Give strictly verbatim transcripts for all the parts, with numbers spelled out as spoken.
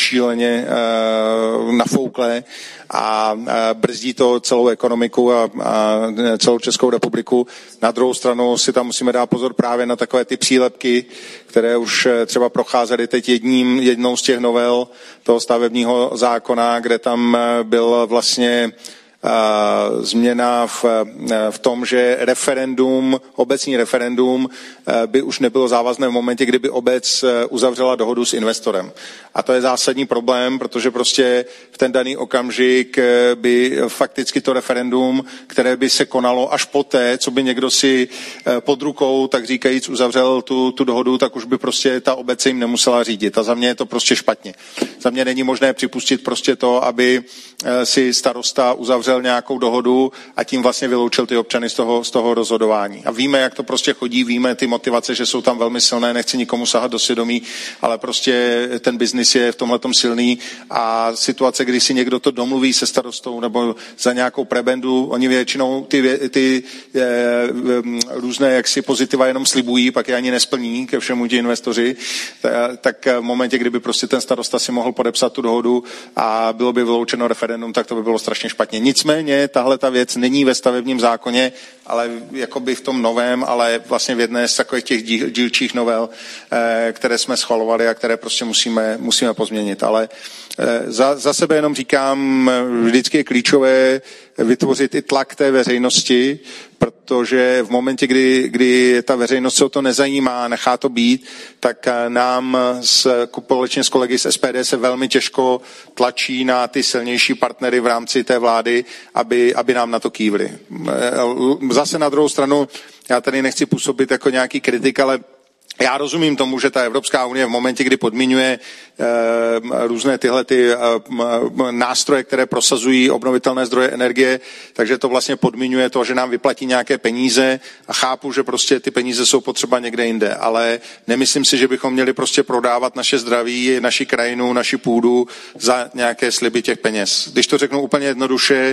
šíleně nafouklé a brzdí to celou ekonomiku a, a celou Českou republiku. Na druhou stranu si tam musíme dát pozor právě na takové ty přílepky, které už třeba procházely teď jedním, jednou z těch novel toho stavebního zákona, kde tam byl vlastně Uh, změna v, v tom, že referendum, obecní referendum uh, by už nebylo závazné v momentě, kdyby obec uh, uzavřela dohodu s investorem. A to je zásadní problém, protože prostě v ten daný okamžik uh, by fakticky to referendum, které by se konalo až poté, co by někdo si uh, pod rukou, tak říkajíc, uzavřel tu, tu dohodu, tak už by prostě ta obec se jim nemusela řídit. A za mě je to prostě špatně. Za mě není možné připustit prostě to, aby uh, si starosta uzavřel nějakou dohodu a tím vlastně vyloučil ty občany z toho, z toho rozhodování. A víme, jak to prostě chodí, víme ty motivace, že jsou tam velmi silné, nechci nikomu sahat do svědomí, ale prostě ten biznis je v tomhletom silný a situace, kdy si někdo to domluví se starostou nebo za nějakou prebendu, oni většinou ty, ty e, různé jaksi pozitiva jenom slibují, pak je ani nesplní ke všemu ti investoři, tak v momentě, kdyby prostě ten starosta si mohl podepsat tu dohodu a bylo by vyloučeno referendum, tak to by bylo strašně špatně. Nicméně tahle ta věc není ve stavebním zákoně, ale jakoby v tom novém, ale vlastně v jedné z takových těch díl, dílčích novel, eh, které jsme schvalovali a které prostě musíme, musíme pozměnit. Ale eh, za, za sebe jenom říkám, vždycky je klíčové vytvořit i tlak té veřejnosti, protože v momentě, kdy, kdy ta veřejnost se o to nezajímá, nechá to být, tak nám s, společně s kolegy z S P D se velmi těžko tlačí na ty silnější partnery v rámci té vlády, aby, aby nám na to kývli. Zase na druhou stranu, já tady nechci působit jako nějaký kritik, ale já rozumím tomu, že ta Evropská unie v momentě, kdy podmiňuje e, různé tyhle ty e, nástroje, které prosazují obnovitelné zdroje energie, takže to vlastně podmiňuje to, že nám vyplatí nějaké peníze a chápu, že prostě ty peníze jsou potřeba někde jinde, ale nemyslím si, že bychom měli prostě prodávat naše zdraví, naši krajinu, naši půdu za nějaké sliby těch peněz. Když to řeknu úplně jednoduše, e,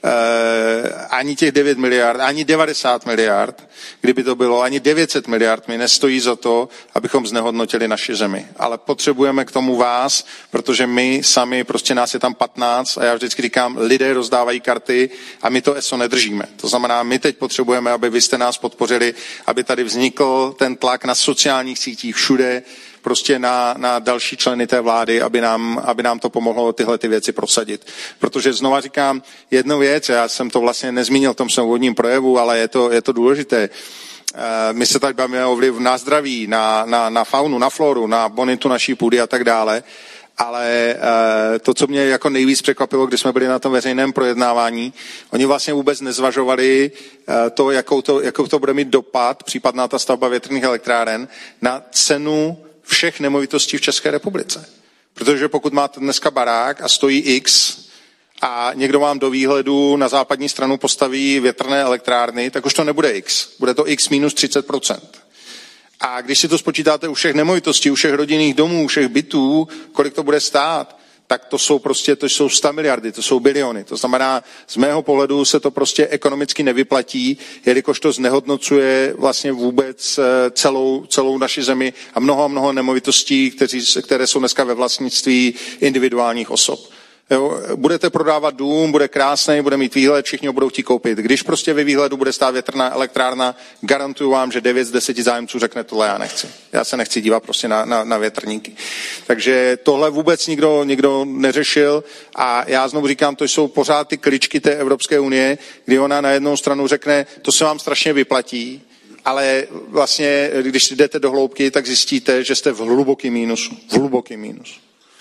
ani těch devět miliard, ani devadesát miliard, kdyby to bylo, ani devět set miliard mi nestojí za to, abychom znehodnotili naši zemi. Ale potřebujeme k tomu vás, protože my sami, prostě nás je tam patnáct a já vždycky říkám, lidé rozdávají karty a my to E S O nedržíme. To znamená, my teď potřebujeme, aby vy jste nás podpořili, aby tady vznikl ten tlak na sociálních sítích všude, prostě na, na další členy té vlády, aby nám, aby nám to pomohlo tyhle ty věci prosadit. Protože znova říkám jednu věc, já jsem to vlastně nezmínil v tom svém úvodním projevu, ale je to, je to důležité. My se tady bavíme o vliv na zdraví, na, na, na faunu, na floru, na bonitu naší půdy a tak dále. Ale to, co mě jako nejvíc překvapilo, když jsme byli na tom veřejném projednávání, oni vlastně vůbec nezvažovali to, jakou to, jakou to bude mít dopad, případná ta stavba větrných elektráren, na cenu všech nemovitostí v České republice. Protože pokud máte dneska barák a stojí X, a někdo vám do výhledu na západní stranu postaví větrné elektrárny, tak už to nebude X. Bude to X minus třicet procent. A když si to spočítáte u všech nemovitostí, u všech rodinných domů, u všech bytů, kolik to bude stát, tak to jsou prostě, to jsou sta miliardy, to jsou biliony. To znamená, z mého pohledu se to prostě ekonomicky nevyplatí, jelikož to znehodnocuje vlastně vůbec celou, celou naši zemi a mnoho a mnoho nemovitostí, kteří, které jsou dneska ve vlastnictví individuálních osob. Jo, budete prodávat dům, bude krásný, bude mít výhled, všichni ho budou chtít koupit. Když prostě ve výhledu bude stát větrná elektrárna, garantuju vám, že devět z deseti zájemců řekne, tohle já nechci. Já se nechci dívat prostě na, na, na větrníky. Takže tohle vůbec nikdo, nikdo neřešil a já znovu říkám, to jsou pořád ty kličky té Evropské unie, kdy ona na jednou stranu řekne, to se vám strašně vyplatí, ale vlastně, když jdete do hloubky, tak zjistíte, že jste v hlubokém mínusu. V hlubokém mínusu.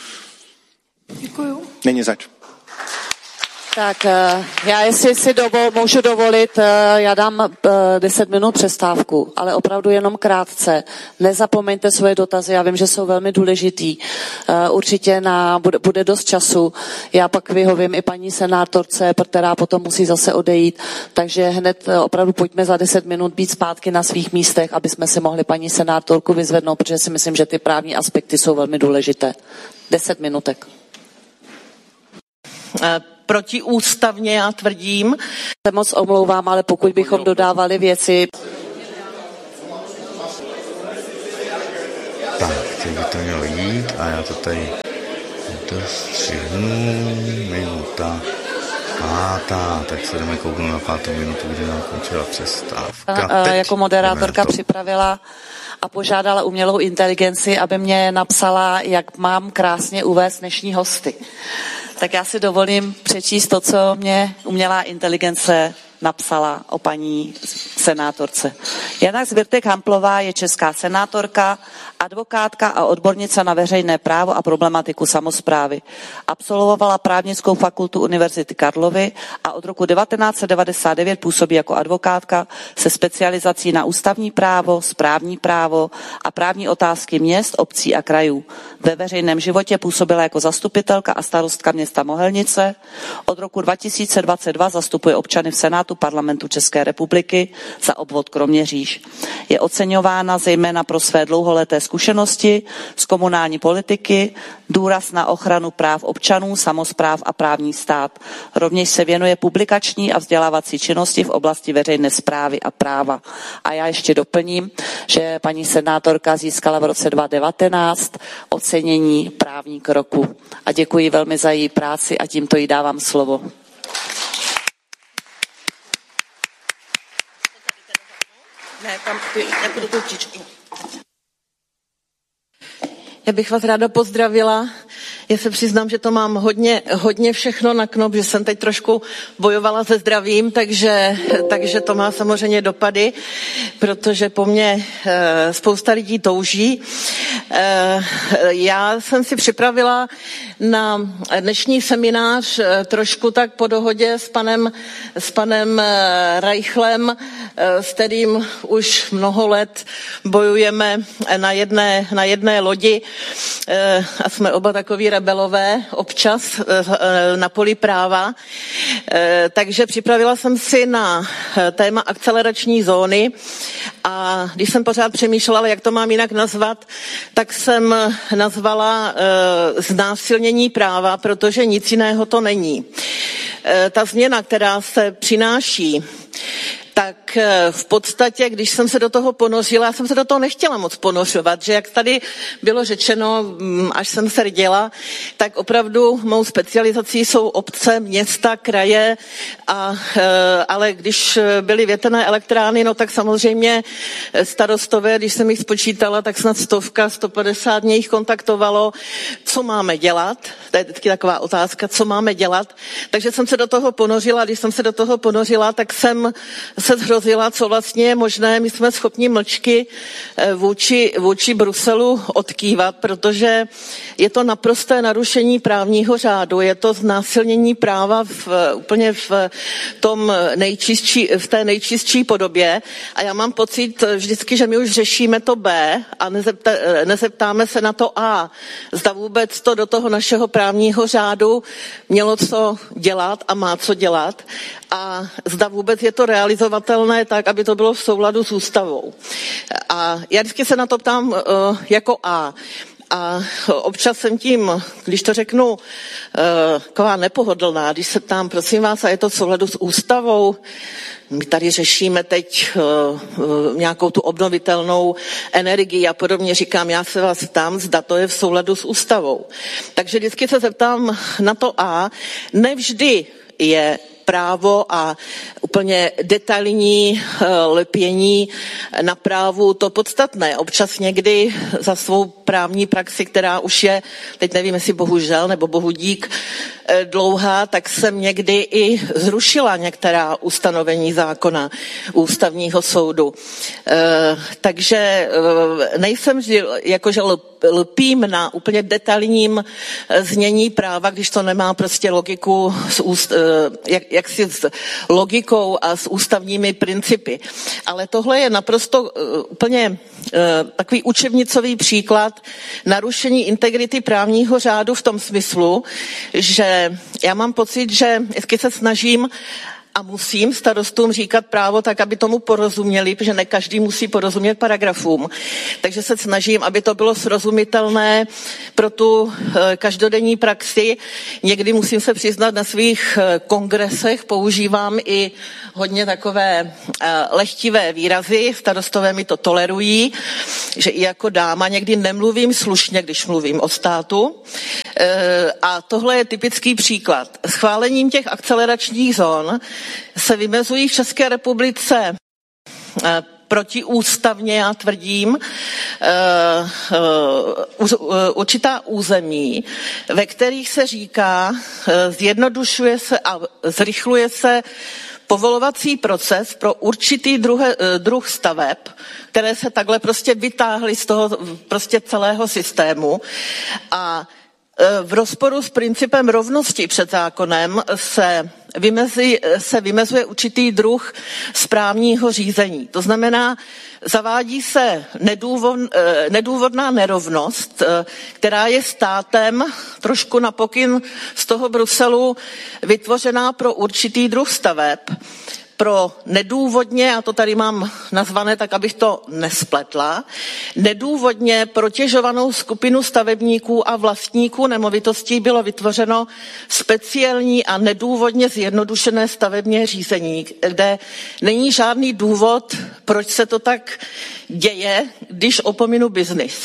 Děkuju. Není zač. Tak já jestli si dovol, můžu dovolit, já dám deset minut přestávku, ale opravdu jenom krátce. Nezapomeňte svoje dotazy, já vím, že jsou velmi důležitý. Určitě na, bude, bude dost času. Já pak vyhovím i paní senátorce, která potom musí zase odejít. Takže hned opravdu pojďme za deset minut být zpátky na svých místech, aby jsme si mohli paní senátorku vyzvednout, protože si myslím, že ty právní aspekty jsou velmi důležité. Deset minutek. Protiústavně já tvrdím. Se moc omlouvám, ale pokud bychom dodávali věci... Tak, teď by to mělo jít a já to tady to střihnu, minuta pátá, tak se jdeme kouknout na pátou minutu, kdy nám končila přestávka. Teď jako moderátorka připravila a požádala umělou inteligenci, aby mě napsala, jak mám krásně uvést dnešní hosty. Tak já si dovolím přečíst to, co mě umělá inteligence napsala o paní senátorce. Jana Zwirtek-Hamplová je česká senátorka, advokátka a odbornice na veřejné právo a problematiku samosprávy. Absolvovala právnickou fakultu Univerzity Karlovy a od roku devatenáct set devadesát devět působí jako advokátka se specializací na ústavní právo, správní právo a právní otázky měst, obcí a krajů. Ve veřejném životě působila jako zastupitelka a starostka města Mohelnice. Od roku dva tisíce dvacet dva zastupuje občany v Senátu Parlamentu České republiky za obvod Kroměříž. Je oceňována zejména pro své dlouholeté zkušenosti z komunální politiky, důraz na ochranu práv občanů, samospráv a právní stát. Rovněž se věnuje publikační a vzdělávací činnosti v oblasti veřejné správy a práva. A já ještě doplním, že paní senátorka získala v roce dva tisíce devatenáct ocenění právník roku. A děkuji velmi za její práci a tímto jí dávám slovo. Ne, tam ty, nepůjdu tu čičku. Já bych vás ráda pozdravila. Já se přiznám, že to mám hodně, hodně všechno na knop, že jsem teď trošku bojovala se zdravím, takže, takže to má samozřejmě dopady, protože po mně e, spousta lidí touží. E, já jsem si připravila na dnešní seminář e, trošku tak po dohodě s panem, s panem e, Reichlem, e, s kterým už mnoho let bojujeme na jedné, na jedné lodi e, a jsme oba takový rebelové občas na poli práva. Takže připravila jsem si na téma akcelerační zóny a když jsem pořád přemýšlela, jak to mám jinak nazvat, tak jsem nazvala znásilnění práva, protože nic jiného to není. Ta změna, která se přináší, tak v podstatě, když jsem se do toho ponořila, já jsem se do toho nechtěla moc ponořovat, že jak tady bylo řečeno, až jsem se rděla, tak opravdu mou specializací jsou obce, města, kraje, a, ale když byly větrné elektrárny, no tak samozřejmě starostové, když jsem jich spočítala, tak snad stovka, sto padesát mě jich kontaktovalo, co máme dělat, to je vždycky taková otázka, co máme dělat, takže jsem se do toho ponořila, když jsem se do toho ponořila, tak jsem se zhrozila, co vlastně je možné. My jsme schopni mlčky vůči, vůči Bruselu odkývat, protože je to naprosté narušení právního řádu, je to znásilnění práva v, úplně v, tom nejčistší, v té nejčistší podobě a já mám pocit vždycky, že my už řešíme to B a nezepta, nezeptáme se na to A. Zda vůbec to do toho našeho právního řádu mělo co dělat a má co dělat a zda vůbec je to realizovatelné tak, aby to bylo v souladu s ústavou. A já vždycky se na to ptám uh, jako A. A občas jsem tím, když to řeknu, taková nepohodlná, když se ptám, prosím vás, a je to v souladu s ústavou? My tady řešíme teď uh, nějakou tu obnovitelnou energii a podobně. Říkám, já se vás ptám, zda to je v souladu s ústavou. Takže vždycky se zeptám na to A. Nevždy je právo a úplně detailní lepění na právu to podstatné. Občas někdy za svou právní praxi, která už je, teď nevím, jestli bohužel nebo bohudík, dlouhá, tak jsem někdy i zrušila některá ustanovení zákona ústavního soudu. Takže nejsem jakože lpím na úplně detailním znění práva, když to nemá prostě logiku s úst, jak, jak si s logikou a s ústavními principy. Ale tohle je naprosto uh, úplně uh, takový učebnicový příklad narušení integrity právního řádu v tom smyslu, že já mám pocit, že vždycky se snažím, A musím starostům říkat právo tak, aby tomu porozuměli, protože ne každý musí porozumět paragrafům. Takže se snažím, aby to bylo srozumitelné pro tu každodenní praxi. Někdy musím se přiznat, na svých kongresech používám i hodně takové lehtivé výrazy. Starostové mi to tolerují, že i jako dáma někdy nemluvím slušně, když mluvím o státu. A tohle je typický příklad. Schválením těch akceleračních zón se vymezují v České republice protiústavně, já tvrdím, určitá území, ve kterých se říká, zjednodušuje se a zrychluje se povolovací proces pro určitý druh, druh staveb, které se takhle prostě vytáhly z toho prostě celého systému. A v rozporu s principem rovnosti před zákonem se, vymezí, se vymezuje určitý druh správního řízení. To znamená, zavádí se nedůvod, nedůvodná nerovnost, která je státem trošku na pokyn z toho Bruselu vytvořená pro určitý druh staveb, pro nedůvodně, a to tady mám nazvané tak, abych to nespletla, nedůvodně protěžovanou skupinu stavebníků a vlastníků nemovitostí bylo vytvořeno speciální a nedůvodně zjednodušené stavební řízení, kde není žádný důvod, proč se to tak děje, když opominu biznis.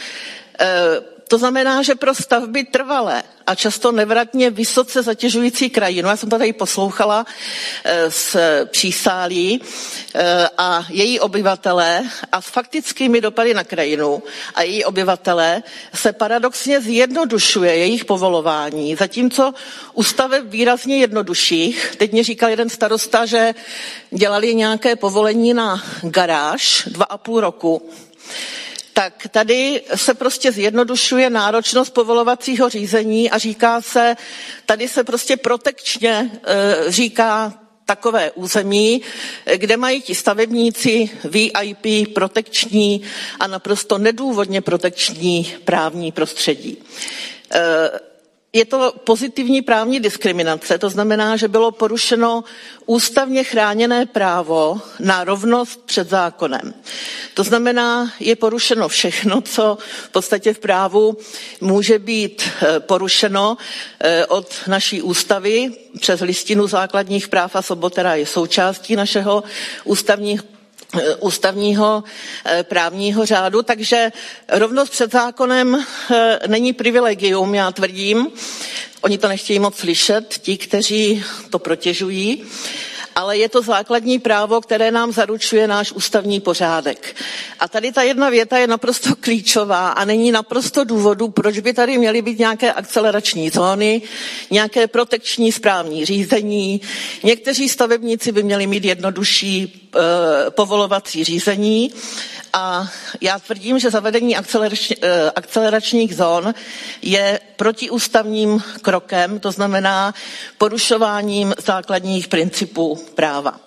E, To znamená, že pro stavby trvalé a často nevratně vysoce zatěžující krajinu, já jsem to tady poslouchala z přísálí a její obyvatelé a s faktickými dopady na krajinu a její obyvatelé se paradoxně zjednodušuje jejich povolování, zatímco u staveb výrazně jednodušších, teď mě říkal jeden starosta, že dělali nějaké povolení na garáž dva a půl roku, tak tady se prostě zjednodušuje náročnost povolovacího řízení a říká se, tady se prostě protekčně e, říká takové území, kde mají ti stavebníci V I P protekční a naprosto nedůvodně protekční právní prostředí. E, Je to pozitivní právní diskriminace, to znamená, že bylo porušeno ústavně chráněné právo na rovnost před zákonem. To znamená, je porušeno všechno, co v podstatě v právu může být porušeno od naší ústavy přes listinu základních práv a svobod, která je součástí našeho ústavního ústavního právního řádu, takže rovnost před zákonem není privilegium, já tvrdím. Oni to nechtějí moc slyšet, ti, kteří to protěžují, ale je to základní právo, které nám zaručuje náš ústavní pořádek. A tady ta jedna věta je naprosto klíčová a není naprosto důvodu, proč by tady měly být nějaké akcelerační zóny, nějaké protekční správní řízení. Někteří stavebníci by měli mít jednodušší e, povolovací řízení. A já tvrdím, že zavedení akcelerač, akceleračních zón je protiústavním krokem, to znamená porušováním základních principů práva.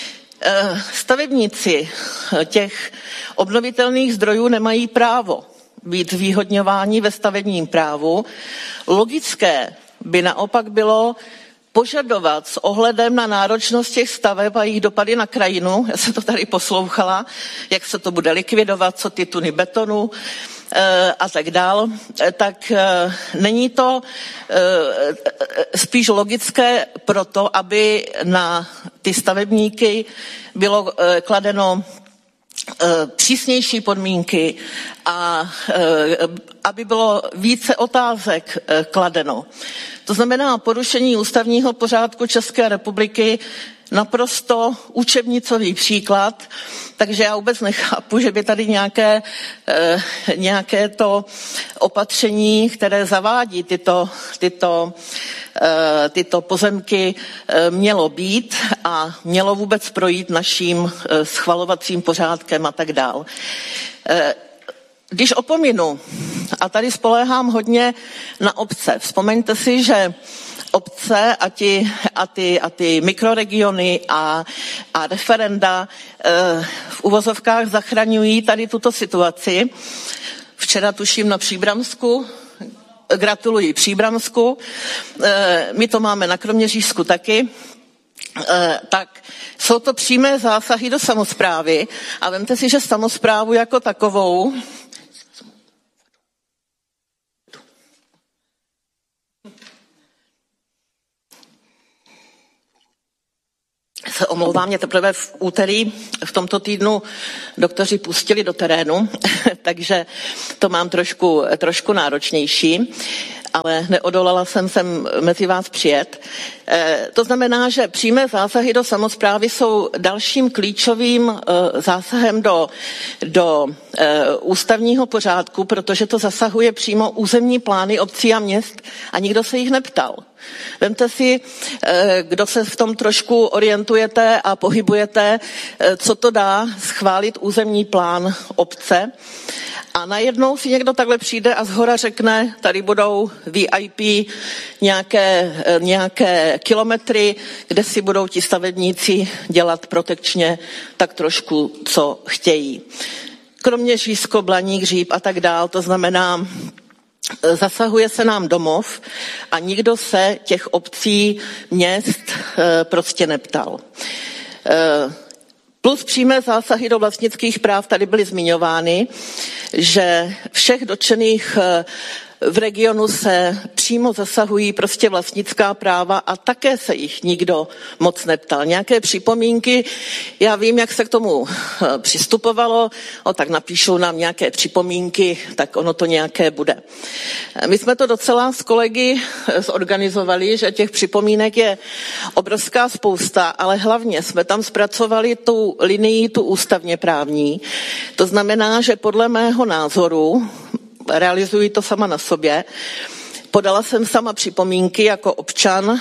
Stavebníci těch obnovitelných zdrojů nemají právo být zvýhodňováni ve stavebním právu. Logické by naopak bylo požadovat s ohledem na náročnost těch staveb a jejich dopady na krajinu, já jsem to tady poslouchala, jak se to bude likvidovat, co ty tuny betonu e, a tak dál, e, tak e, není to e, spíš logické proto, aby na ty stavebníky bylo e, kladeno přísnější podmínky a aby bylo více otázek kladeno. To znamená porušení ústavního pořádku České republiky, naprosto učebnicový příklad, takže já vůbec nechápu, že by tady nějaké, eh, nějaké to opatření, které zavádí tyto, tyto, eh, tyto pozemky, eh, mělo být a mělo vůbec projít naším eh, schvalovacím pořádkem a tak dál. Eh, Když opominu, a tady spoléhám hodně na obce, vzpomeňte si, že obce a ty, a ty, a ty mikroregiony a, a referenda e, v uvozovkách zachraňují tady tuto situaci. Včera tuším na Příbramsku, gratuluji Příbramsku, e, my to máme na Kroměřížsku taky. tak jsou to přímé zásahy do samosprávy a vemte si, že samosprávu jako takovou se omlouvám, mě teprve v úterý v tomto týdnu doktoři pustili do terénu, takže to mám trošku, trošku náročnější, ale neodolala jsem sem mezi vás přijet. E, to znamená, že přímé zásahy do samosprávy jsou dalším klíčovým e, zásahem do, do e, ústavního pořádku, protože to zasahuje přímo územní plány obcí a měst a nikdo se jich neptal. Vemte si, kdo se v tom trošku orientujete a pohybujete, co to dá schválit územní plán obce. A najednou si někdo takhle přijde a zhora řekne, tady budou V I P nějaké, nějaké kilometry, kde si budou ti stavebníci dělat protekčně tak trošku, co chtějí. Kromě Žízko, Blaník, Říp a tak dál, to znamená, zasahuje se nám domov a nikdo se těch obcí, měst prostě neptal. Plus přímé zásahy do vlastnických práv tady byly zmiňovány, že všech dotčených v regionu se přímo zasahují prostě vlastnická práva a také se jich nikdo moc neptal. Nějaké připomínky, já vím, jak se k tomu přistupovalo, o, tak napíšou nám nějaké připomínky, tak ono to nějaké bude. My jsme to docela s kolegy zorganizovali, že těch připomínek je obrovská spousta, ale hlavně jsme tam zpracovali tu linii, tu ústavně právní. To znamená, že podle mého názoru, realizuji to sama na sobě, podala jsem sama připomínky jako občan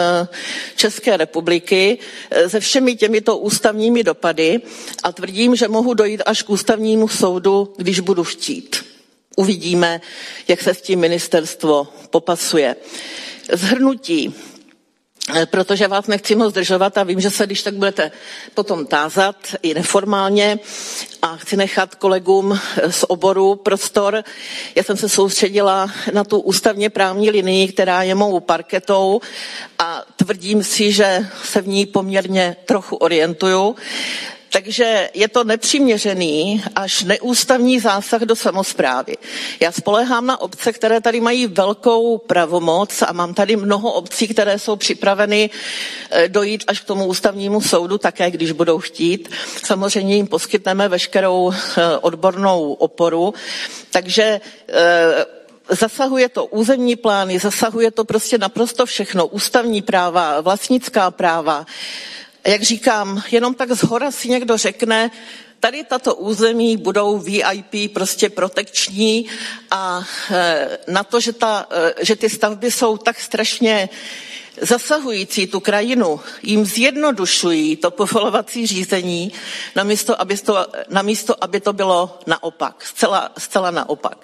České republiky se všemi těmito ústavními dopady a tvrdím, že mohu dojít až k ústavnímu soudu, když budu chtít. Uvidíme, jak se s tím ministerstvo popasuje. Shrnutí, protože vás nechci moc zdržovat a vím, že se když tak budete potom tázat i neformálně a chci nechat kolegům z oboru prostor. Já jsem se soustředila na tu ústavně právní linii, která je mou parketou a tvrdím si, že se v ní poměrně trochu orientuju. Takže je to nepřiměřený až neústavní zásah do samosprávy. Já spoléhám na obce, které tady mají velkou pravomoc a mám tady mnoho obcí, které jsou připraveny dojít až k tomu ústavnímu soudu, také když budou chtít. Samozřejmě jim poskytneme veškerou odbornou oporu. Takže zasahuje to územní plány, zasahuje to prostě naprosto všechno. Ústavní práva, vlastnická práva. Jak říkám, jenom tak zhora si někdo řekne, tady tato území budou V I P prostě protekční a na to, že, ta, že ty stavby jsou tak strašně zasahující tu krajinu, jim zjednodušují to povolovací řízení, namísto, aby to, namísto, aby to bylo naopak, zcela, zcela naopak.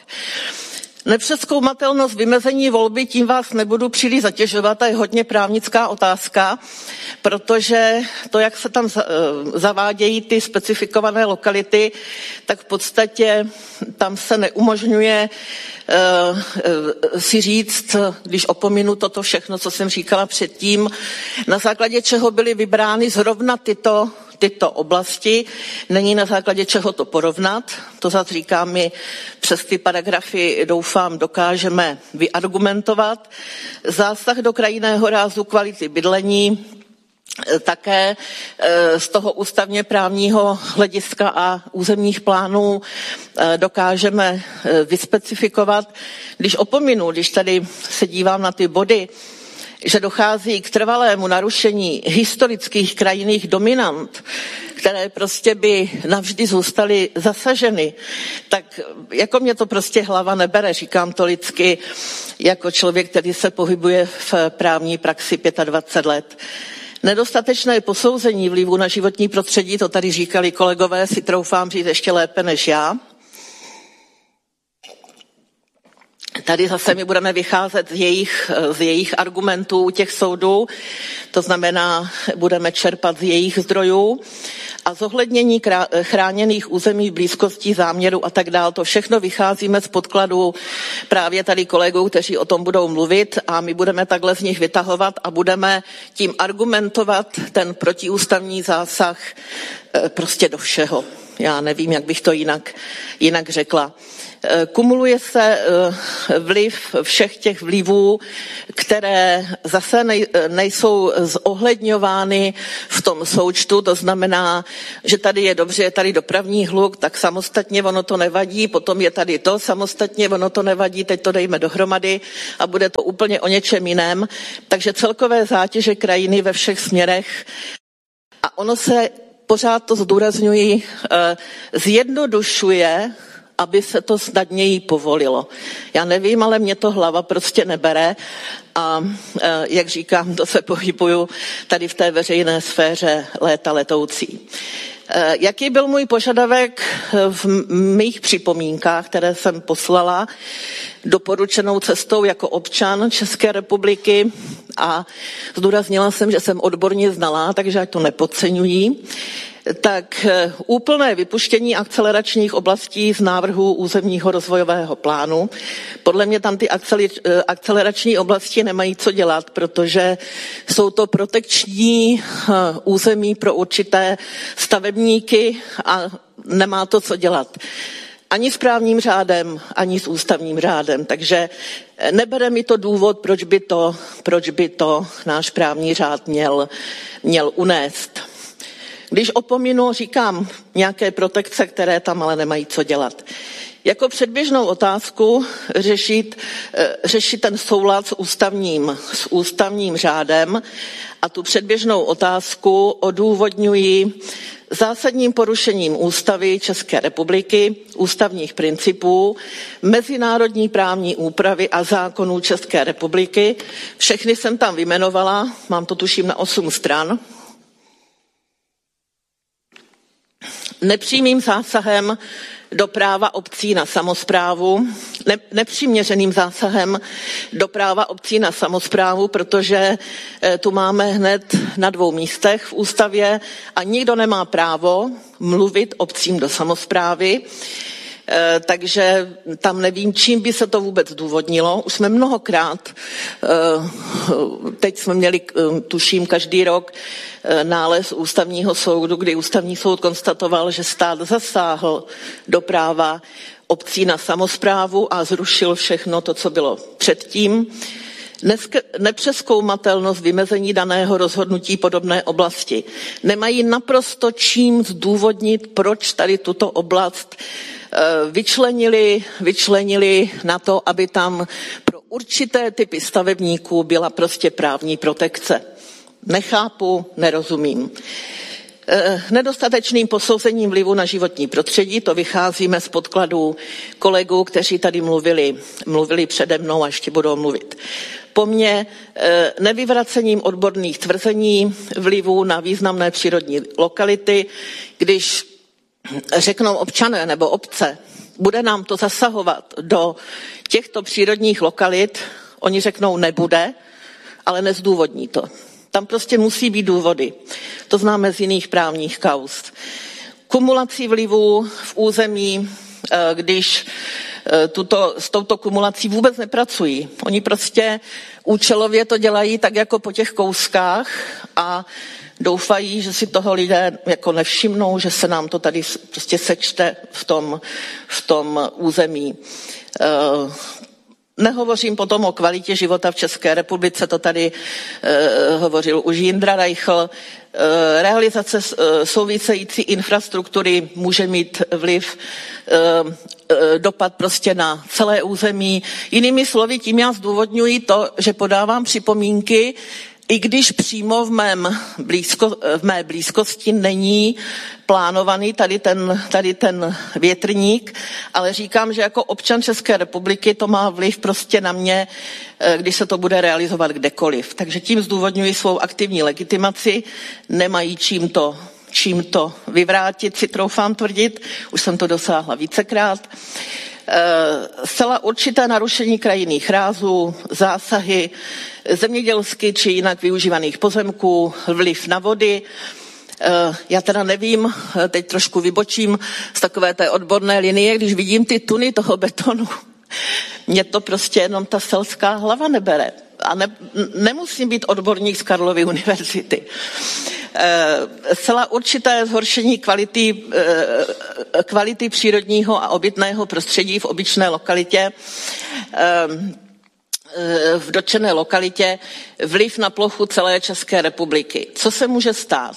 Nepřezkoumatelnost vymezení volby, tím vás nebudu příliš zatěžovat, to je hodně právnická otázka, protože to, jak se tam zavádějí ty specifikované lokality, tak v podstatě tam se neumožňuje uh, uh, si říct, když opominu toto všechno, co jsem říkala předtím, na základě čeho byly vybrány zrovna tyto tyto oblasti, není na základě čeho to porovnat. To zase říkám, my přes ty paragrafy doufám dokážeme vyargumentovat. Zásah do krajinného rázu kvality bydlení, také z toho ústavně právního hlediska a územních plánů dokážeme vyspecifikovat. Když opominu, když tady se dívám na ty body, že dochází k trvalému narušení historických krajinných dominant, které prostě by navždy zůstaly zasaženy, tak jako mě to prostě hlava nebere, říkám to lidsky, jako člověk, který se pohybuje v právní praxi dvacet pět let. Nedostatečné posouzení vlivu na životní prostředí, to tady říkali kolegové, si troufám říct ještě lépe než já. Tady zase my budeme vycházet z jejich, z jejich argumentů těch soudů, to znamená, budeme čerpat z jejich zdrojů a zohlednění chráněných území v blízkosti záměru a tak dále. To všechno vycházíme z podkladů právě tady kolegů, kteří o tom budou mluvit a my budeme takhle z nich vytahovat a budeme tím argumentovat ten protiústavní zásah prostě do všeho. Já nevím, jak bych to jinak, jinak řekla. Kumuluje se vliv všech těch vlivů, které zase nejsou zohledňovány v tom součtu, to znamená, že tady je dobře, je tady dopravní hluk, tak samostatně ono to nevadí, potom je tady to, samostatně ono to nevadí, teď to dejme dohromady a bude to úplně o něčem jiném. Takže celkové zátěže krajiny ve všech směrech a ono se, pořád to zdůrazňuji, zjednodušuje, aby se to snadněji povolilo. Já nevím, ale mě to hlava prostě nebere a jak říkám, to se pohybuju tady v té veřejné sféře léta letoucí. Jaký byl můj požadavek v mých připomínkách, které jsem poslala doporučenou cestou jako občan České republiky a zdůraznila jsem, že jsem odborně znalá, takže ať to nepodceňují, tak úplné vypuštění akceleračních oblastí z návrhu územního rozvojového plánu. Podle mě tam ty akcelerační oblasti nemají co dělat, protože jsou to protekční území pro určité stavebníky a nemá to co dělat. Ani s právním řádem, ani s ústavním řádem. Takže nebere mi to důvod, proč by to, proč by to náš právní řád měl, měl unést. Když opominu, říkám, nějaké protekce, které tam ale nemají co dělat. Jako předběžnou otázku řešit, řešit ten soulad s ústavním, s ústavním řádem a tu předběžnou otázku odůvodňuji zásadním porušením ústavy České republiky, ústavních principů, mezinárodní právní úpravy a zákonů České republiky. Všechny jsem tam vyjmenovala, mám to tuším na osm stran. Nepřímým zásahem do práva obcí na samosprávu, ne, nepřiměřeným zásahem do práva obcí na samosprávu, protože e, tu máme hned na dvou místech v ústavě a nikdo nemá právo mluvit obcím do samosprávy. E, takže tam nevím, čím by se to vůbec důvodnilo. Už jsme mnohokrát, e, teď jsme měli, e, tuším, každý rok e, nález ústavního soudu, kdy ústavní soud konstatoval, že stát zasáhl do práva obcí na samosprávu a zrušil všechno to, co bylo předtím. Nepřezkoumatelnost vymezení daného rozhodnutí podobné oblasti. Nemají naprosto čím zdůvodnit, proč tady tuto oblast vyčlenili, vyčlenili na to, aby tam pro určité typy stavebníků byla prostě právní protekce. Nechápu, nerozumím. Nedostatečným posouzením vlivu na životní prostředí, to vycházíme z podkladů kolegů, kteří tady mluvili, mluvili přede mnou a ještě budou mluvit. Po mně nevyvracením odborných tvrzení vlivu na významné přírodní lokality, když řeknou občané nebo obce, bude nám to zasahovat do těchto přírodních lokalit, oni řeknou nebude, ale nezdůvodní to. Tam prostě musí být důvody. To známe z jiných právních kauz. Kumulací vlivů v území, když tuto, s touto kumulací vůbec nepracují. Oni prostě účelově to dělají tak jako po těch kouskách a doufají, že si toho lidé jako nevšimnou, že se nám to tady prostě sečte v tom, v tom území. Nehovořím potom o kvalitě života v České republice, to tady uh, hovořil už Jindra Reichl. Uh, realizace uh, související infrastruktury může mít vliv, uh, uh, dopad prostě na celé území. Jinými slovy, tím já zdůvodňuji to, že podávám připomínky, i když přímo v, mém blízko, v mé blízkosti není plánovaný tady ten, tady ten větrník, ale říkám, že jako občan České republiky to má vliv prostě na mě, když se to bude realizovat kdekoliv. Takže tím zdůvodňuji svou aktivní legitimaci, nemají čím to, čím to vyvrátit, si troufám tvrdit, už jsem to dosáhla vícekrát. Zcela určité narušení krajinných rázů, zásahy zemědělsky či jinak využívaných pozemků, vliv na vody. Já teda nevím, teď trošku vybočím z takové té odborné linie, když vidím ty tuny toho betonu. Mně to prostě jenom ta selská hlava nebere. A ne, nemusím být odborník z Karlovy univerzity. Zcela určité zhoršení kvality, kvality přírodního a obytného prostředí v obyčné lokalitě, v dotčené lokalitě, vliv na plochu celé České republiky. Co se může stát?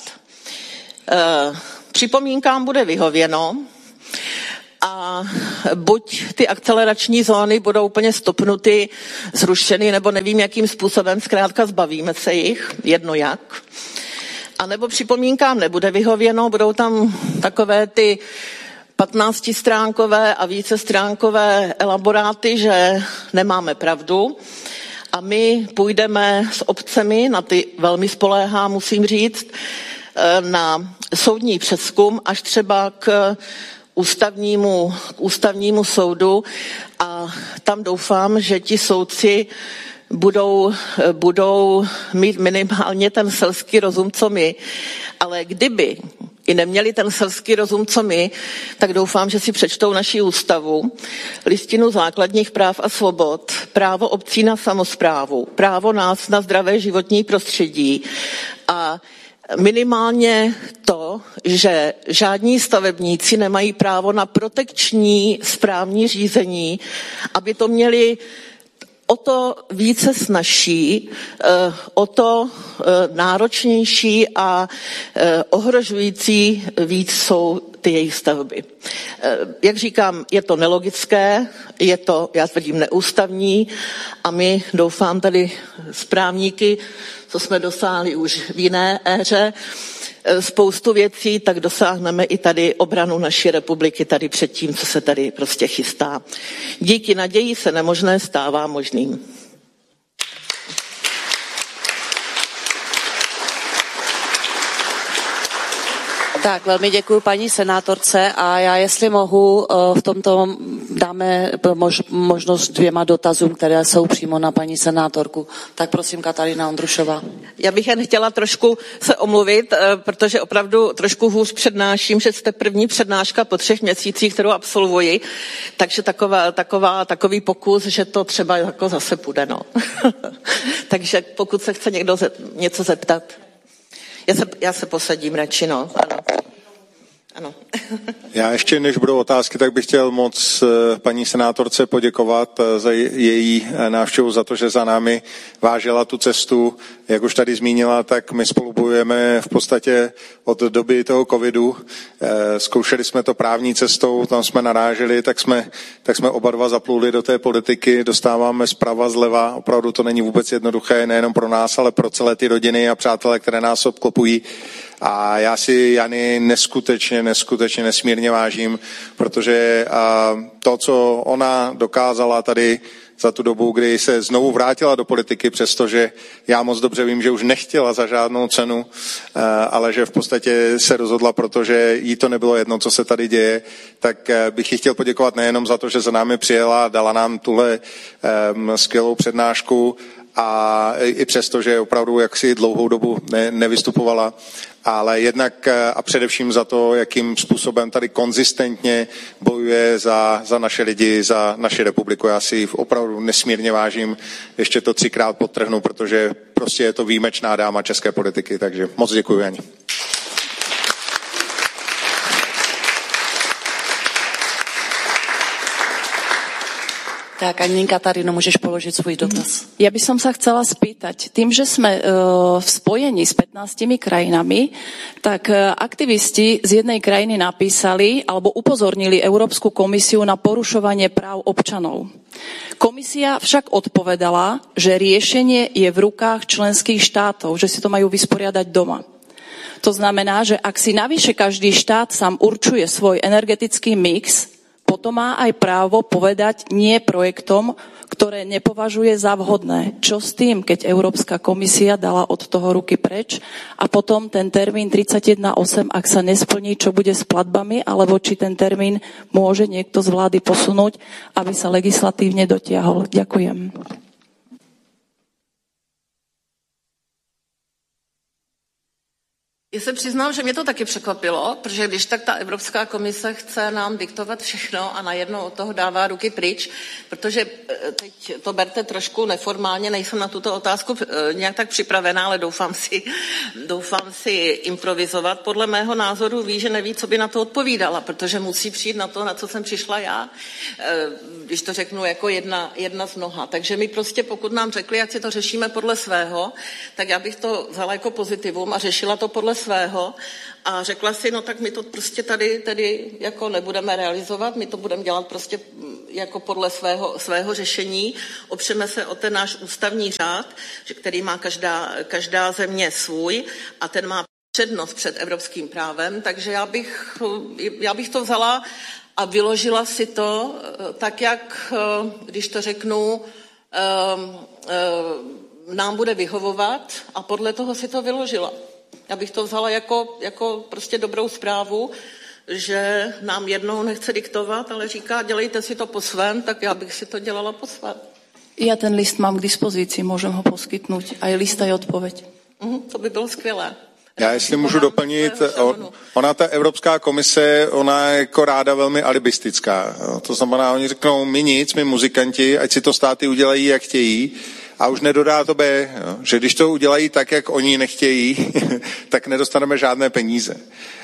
Připomínkám bude vyhověno a buď ty akcelerační zóny budou úplně stopnuty, zrušeny, nebo nevím, jakým způsobem, zkrátka zbavíme se jich, jedno jak. A nebo připomínkám nebude vyhověno, budou tam takové ty patnáctistránkové a vícestránkové elaboráty, že nemáme pravdu. A my půjdeme s obcemi, na ty velmi spoléhám, musím říct, na soudní přezkum až třeba k ústavnímu, k ústavnímu soudu a tam doufám, že ti soudci budou, budou mít minimálně ten selský rozum, co my. Ale kdyby i neměli ten selský rozum, co my, tak doufám, že si přečtou naši ústavu, listinu základních práv a svobod, právo obcí na samosprávu, právo nás na zdravé životní prostředí a minimálně to, že žádní stavebníci nemají právo na protekční správní řízení, aby to měli o to více snazší, o to náročnější a ohrožující víc jsou ty jejich stavby. Jak říkám, je to nelogické, je to, já tvrdím, neústavní a my, doufám, tady správníky, co jsme dosáhli už v jiné éře, spoustu věcí, tak dosáhneme i tady obranu naší republiky tady před tím, co se tady prostě chystá. Díky naději se nemožné stává možným. Tak, velmi děkuji paní senátorce a já, jestli mohu, v tomto dáme mož, možnost dvěma dotazům, které jsou přímo na paní senátorku. Tak prosím, Katarína Ondrušová. Já bych jen chtěla trošku se omluvit, protože opravdu trošku hůř přednáším, že jste první přednáška po třech měsících, kterou absolvuji, takže taková, taková, takový pokus, že to třeba jako zase půjde. No. Takže pokud se chce někdo ze, něco zeptat. Já se, já se posadím radši, no. Ano. Ano. Já ještě, než budou otázky, tak bych chtěl moc paní senátorce poděkovat za její návštěvu, za to, že za námi vážila tu cestu. Jak už tady zmínila, tak my spolu bojujeme v podstatě od doby toho covidu. Zkoušeli jsme to právní cestou, tam jsme naráželi, tak jsme, tak jsme oba dva zapluli do té politiky, dostáváme zprava, zleva. Opravdu to není vůbec jednoduché, nejenom pro nás, ale pro celé ty rodiny a přátelé, které nás obklopují. A já si Jany neskutečně, neskutečně nesmírně vážím, protože to, co ona dokázala tady za tu dobu, kdy se znovu vrátila do politiky, přestože já moc dobře vím, že už nechtěla za žádnou cenu, ale že v podstatě se rozhodla, protože jí to nebylo jedno, co se tady děje, tak bych jí chtěl poděkovat nejenom za to, že za námi přijela, dala nám tuhle skvělou přednášku, a i přesto, že opravdu jaksi dlouhou dobu ne, nevystupovala, ale jednak a především za to, jakým způsobem tady konzistentně bojuje za, za naše lidi, za naši republiku. Já si opravdu nesmírně vážím, ještě to třikrát podtrhnu, protože prostě je to výjimečná dáma české politiky, takže moc děkuji, Jani. Tak, ani Kataríno, môžeš položiť svoj dotaz. Ja by som sa chcela spýtať, tým, že sme v spojení s pätnástimi krajinami, tak aktivisti z jednej krajiny napísali alebo upozornili Európsku komisiu na porušovanie práv občanov. Komisia však odpovedala, že riešenie je v rukách členských štátov, že si to majú vysporiadať doma. To znamená, že ak si navyše každý štát sám určuje svoj energetický mix, potom má aj právo povedať nie projektom, ktoré nepovažuje za vhodné. Čo s tým, keď Európska komisia dala od toho ruky preč a potom ten termín tridsaťjeden osem, ak sa nesplní, čo bude s platbami, alebo či ten termín môže niekto z vlády posunúť, aby sa legislatívne dotiahol. Ďakujem. Já se přiznám, že mě to taky překvapilo, protože když tak ta Evropská komise chce nám diktovat všechno a najednou od toho dává ruky pryč, protože teď to berte trošku neformálně, nejsem na tuto otázku nějak tak připravená, ale doufám si, doufám si improvizovat. Podle mého názoru ví, že neví, co by na to odpovídala, protože musí přijít na to, na co jsem přišla já, když to řeknu jako jedna, jedna z mnoha. Takže my prostě, pokud nám řekli, ať si to řešíme podle svého, tak já bych to vzala jako pozitivum a řešila to podle svého a řekla si, no tak my to prostě tady, tady jako nebudeme realizovat, my to budeme dělat prostě jako podle svého, svého řešení, opřeme se o ten náš ústavní řád, který má každá, každá země svůj a ten má přednost před evropským právem, takže já bych, já bych to vzala a vyložila si to tak, jak, když to řeknu, nám bude vyhovovat a podle toho si to vyložila. Já bych to vzala jako, jako prostě dobrou zprávu, že nám jednou nechce diktovat, ale říká, dělejte si to po svém, tak já bych si to dělala po svém. Ja ten list mám k dispozici, můžem ho poskytnout. Aj list, aj odpověď. Mm, to by bylo skvělé. Já jestli můžu doplnit, ona ta Evropská komise, ona je jako ráda velmi alibistická. To znamená, oni řeknou, my nic, my muzikanti, ať si to státy udělají, jak chtějí, a už nedodá to B, jo, že když to udělají tak, jak oni nechtějí, tak nedostaneme žádné peníze.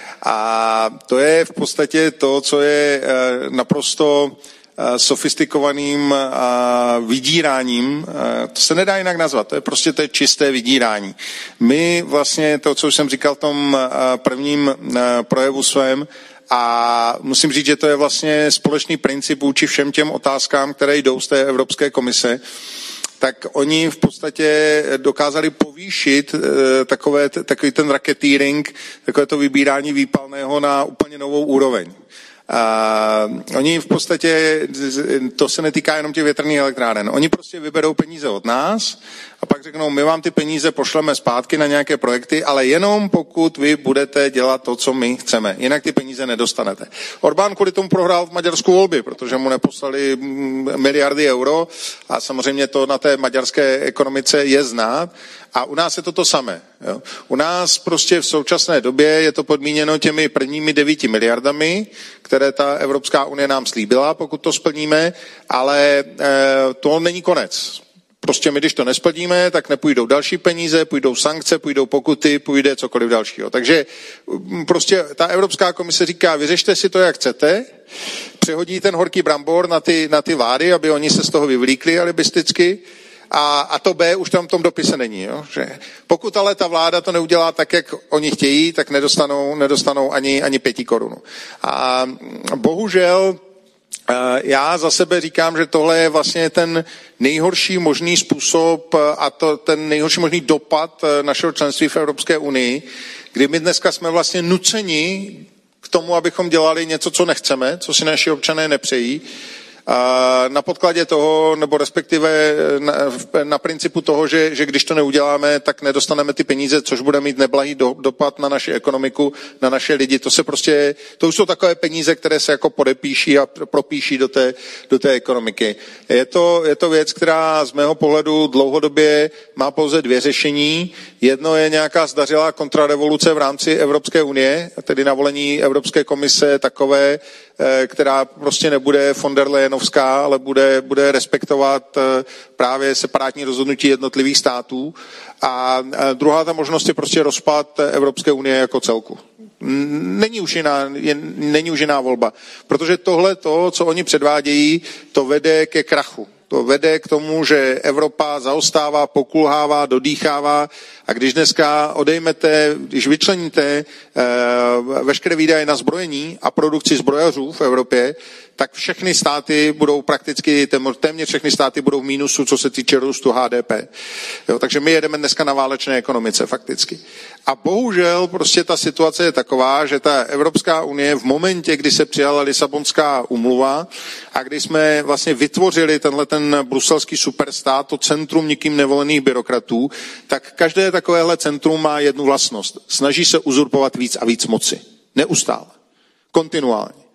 A to je v podstatě to, co je naprosto sofistikovaným vydíráním. To se nedá jinak nazvat, to je prostě to je čisté vydírání. My vlastně to, co jsem říkal v tom prvním projevu svém, a musím říct, že to je vlastně společný princip vůči všem těm otázkám, které jdou z té Evropské komise, tak oni v podstatě dokázali povýšit takové, takový ten racketeering, takové to vybírání výpalného na úplně novou úroveň. A oni v podstatě, to se netýká jenom těch větrných elektráren, oni prostě vyberou peníze od nás a pak řeknou, my vám ty peníze pošleme zpátky na nějaké projekty, ale jenom pokud vy budete dělat to, co my chceme. Jinak ty peníze nedostanete. Orbán kvůli tomu prohrál v Maďarsku volby, protože mu neposlali miliardy euro a samozřejmě to na té maďarské ekonomice je znát. A u nás je to to samé. Jo. U nás prostě v současné době je to podmíněno těmi prvními devíti miliardami, které ta Evropská unie nám slíbila, pokud to splníme, ale e, to není konec. Prostě my, když to nesplníme, tak nepůjdou další peníze, půjdou sankce, půjdou pokuty, půjde cokoliv dalšího. Takže prostě ta Evropská komise říká, vyřešte si to, jak chcete, přehodí ten horký brambor na ty, na ty vlády, aby oni se z toho vyvlíkli alibisticky, A, a to B už tam v tom dopise není. Jo? Že pokud ale ta vláda to neudělá tak, jak oni chtějí, tak nedostanou, nedostanou ani, ani pěti korun. A bohužel já za sebe říkám, že tohle je vlastně ten nejhorší možný způsob a to, ten nejhorší možný dopad našeho členství v Evropské unii, kdy my dneska jsme vlastně nuceni k tomu, abychom dělali něco, co nechceme, co si naši občané nepřejí, na podkladě toho, nebo respektive na, na principu toho, že, že když to neuděláme, tak nedostaneme ty peníze, což bude mít neblahý do, dopad na naši ekonomiku, na naše lidi. To se prostě, to už jsou takové peníze, které se jako podepíší a propíší do té, do té ekonomiky. Je to, je to věc, která z mého pohledu dlouhodobě má pouze dvě řešení. Jedno je nějaká zdařilá kontrarevoluce v rámci Evropské unie, tedy navolení Evropské komise takové, která prostě nebude von der Leyenovská, ale bude, bude respektovat právě separátní rozhodnutí jednotlivých států. A druhá ta možnost je prostě rozpad Evropské unie jako celku. Není už jiná, je, není už jiná volba, protože tohle, to, co oni předvádějí, to vede ke krachu. To vede k tomu, že Evropa zaostává, pokulhává, dodýchává A když dneska odejmete, když vyčleníte uh, veškeré výdaje na zbrojení a produkci zbrojařů v Evropě, tak všechny státy budou prakticky, téměř všechny státy budou v mínusu, co se týče růstu H D P. Jo, takže my jedeme dneska na válečné ekonomice fakticky. A bohužel prostě ta situace je taková, že ta Evropská unie v momentě, kdy se přijala Lisabonská úmluva a kdy jsme vlastně vytvořili tenhle ten bruselský superstát, to centrum nikým nevolených byrokratů, tak každé takovéhle centrum má jednu vlastnost. Snaží se uzurpovat víc a víc moci. Neustále. Kontinuálně.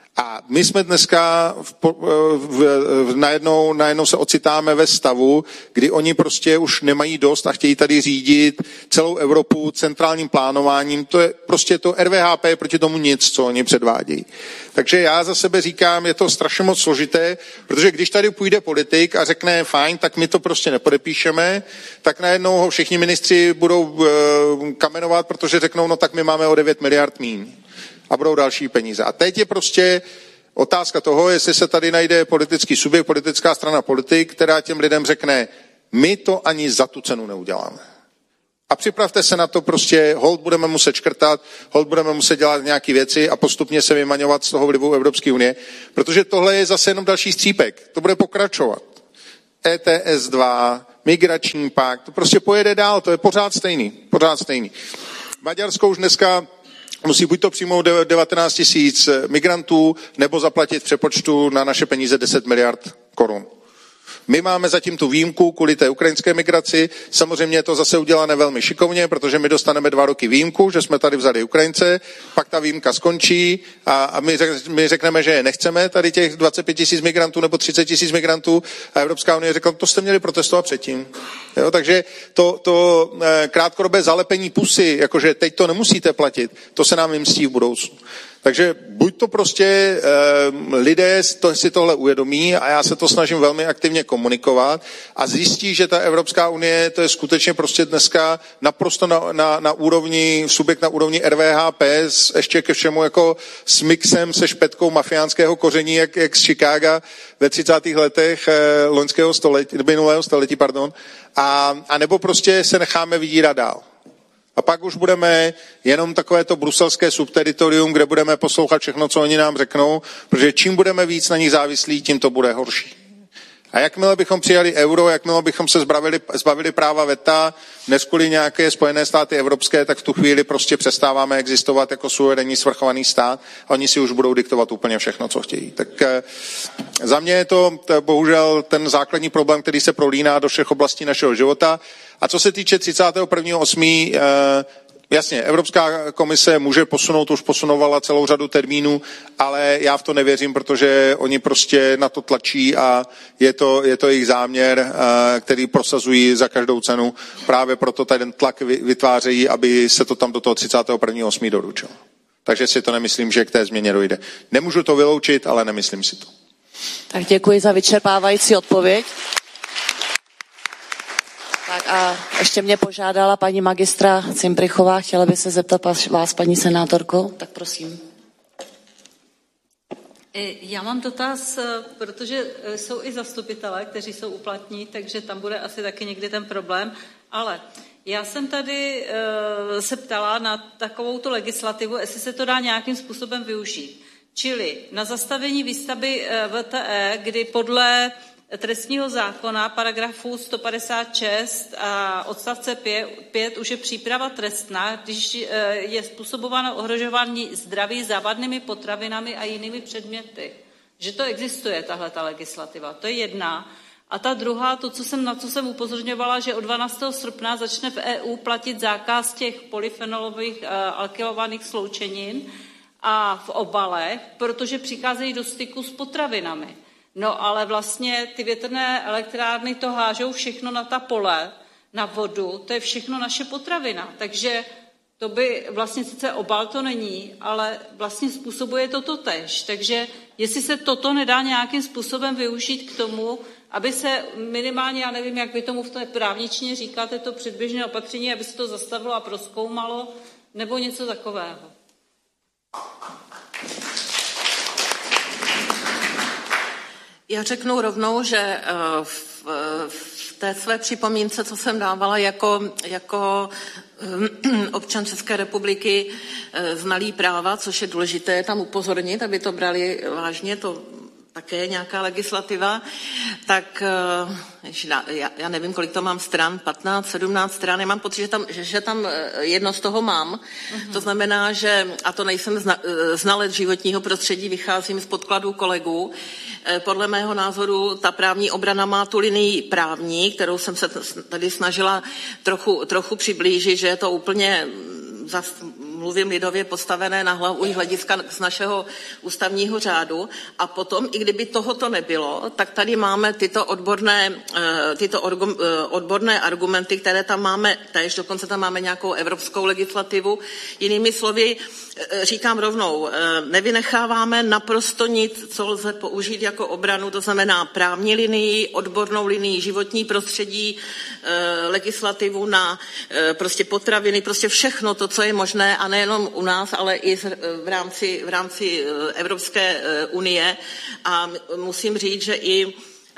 A my jsme dneska v, v, v, najednou, najednou se ocitáme ve stavu, kdy oni prostě už nemají dost a chtějí tady řídit celou Evropu centrálním plánováním. To je prostě to R V H P proti tomu nic, co oni předvádějí. Takže já za sebe říkám, je to strašně moc složité, protože když tady půjde politik a řekne fajn, tak my to prostě nepodepíšeme, tak najednou ho všichni ministři budou e, kamenovat, protože řeknou, no tak my máme o devět miliard míň. A budou další peníze. A teď je prostě otázka toho, jestli se tady najde politický subjekt, politická strana, politik, která těm lidem řekne, my to ani za tu cenu neuděláme. A připravte se na to prostě, hold budeme muset škrtat, hold budeme muset dělat nějaké věci a postupně se vymaňovat z toho vlivu Evropské unie, protože tohle je zase jenom další střípek. To bude pokračovat. E T S dva, migrační pakt, to prostě pojede dál, to je pořád stejný, pořád stejný. Maďarsko už dneska musí buď to přijmout devatenáct tisíc migrantů, nebo zaplatit v přepočtu na naše peníze deset miliard korun. My máme zatím tu výjimku kvůli té ukrajinské migraci. Samozřejmě je to zase udělané velmi šikovně, protože my dostaneme dva roky výjimku, že jsme tady vzali Ukrajince, pak ta výjimka skončí a, a my, řek, my řekneme, že je nechceme, tady těch dvacet pět tisíc migrantů nebo třicet tisíc migrantů a Evropská unie řekla, to jste měli protestovat předtím. Jo, takže to, to krátkodobé zalepení pusy, jakože teď to nemusíte platit, to se nám vymstí v budoucnu. Takže buď to prostě e, lidé to, si tohle uvědomí a já se to snažím velmi aktivně komunikovat a zjistí, že ta Evropská unie to je skutečně prostě dneska naprosto na, na, na úrovni, subjekt na úrovni R V H P, s, ještě ke všemu jako s mixem se špetkou mafiánského koření, jak, jak z Chicaga ve třicátých letech e, loňského století, minulého století, pardon, a, a nebo prostě se necháme vydírat dál. A pak už budeme jenom takovéto bruselské subteritorium, kde budeme poslouchat všechno, co oni nám řeknou, protože čím budeme víc na nich závislí, tím to bude horší. A jakmile bychom přijali euro, jakmile bychom se zbavili, zbavili práva veta, dnes kvůli nějaké Spojené státy evropské, tak v tu chvíli prostě přestáváme existovat jako suverénní svrchovaný stát a oni si už budou diktovat úplně všechno, co chtějí. Tak eh, za mě je to, to bohužel ten základní problém, který se prolíná do všech oblastí našeho života. A co se týče třicátého prvního osmého Eh, Jasně, Evropská komise může posunout, už posunovala celou řadu termínů, ale já v to nevěřím, protože oni prostě na to tlačí a je to, je to jejich záměr, který prosazují za každou cenu. Právě proto ten tlak vytvářejí, aby se to tam do toho třicátého prvního osmého doručilo. Takže si to nemyslím, že k té změně dojde. Nemůžu to vyloučit, ale nemyslím si to. Tak děkuji za vyčerpávající odpověď. Tak a ještě mě požádala paní magistra Cimprichová, chtěla by se zeptat vás, paní senátorko, tak prosím. Já mám dotaz, protože jsou i zastupitelé, kteří jsou uplatní, takže tam bude asi taky někdy ten problém, ale já jsem tady se ptala na takovou tu legislativu, jestli se to dá nějakým způsobem využít. Čili na zastavení výstavby V T E, kdy podle trestního zákona paragrafu sto padesát šest a odstavce pět už je příprava trestná, když je způsobováno ohrožování zdraví závadnými potravinami a jinými předměty. Že to existuje, tahle ta legislativa. To je jedna. A ta druhá, to, co jsem, na co jsem upozorňovala, že od dvanáctého srpna začne v E U platit zákaz těch polyfenolových alkylovaných sloučenin a v obalech, protože přicházejí do styku s potravinami. No ale vlastně ty větrné elektrárny to hážou všechno na ta pole, na vodu, to je všechno naše potravina. Takže to by vlastně sice obal to není, ale vlastně způsobuje to totéž. Takže jestli se toto nedá nějakým způsobem využít k tomu, aby se minimálně, já nevím, jak vy tomu v té právničtině říkáte, to předběžné opatření, aby se to zastavilo a prozkoumalo, nebo něco takového. Já řeknu rovnou, že v, v té své připomínce, co jsem dávala jako, jako občan České republiky znalý práva, což je důležité tam upozornit, aby to brali vážně, to také nějaká legislativa, tak já, já nevím, kolik to mám stran, patnáct, sedmnáct stran, já mám pocit, že tam, že, že tam jedno z toho mám. Uh-huh. To znamená, že, a to nejsem zna, znalec životního prostředí, vycházím z podkladů kolegů, podle mého názoru ta právní obrana má tu linii právní, kterou jsem se tady snažila trochu, trochu přiblížit, že je to úplně zas, mluvím lidově, postavené na hlavu i hlediska z našeho ústavního řádu. A potom, i kdyby tohoto nebylo, tak tady máme tyto odborné, tyto odborné argumenty, které tam máme též, dokonce tam máme nějakou evropskou legislativu. Jinými slovy, říkám rovnou, nevynecháváme naprosto nic, co lze použít jako obranu, to znamená právní linii, odbornou linii, životní prostředí, legislativu na prostě potraviny, prostě všechno to, co je možné, a nejenom u nás, ale i v rámci, v rámci Evropské unie. A musím říct, že i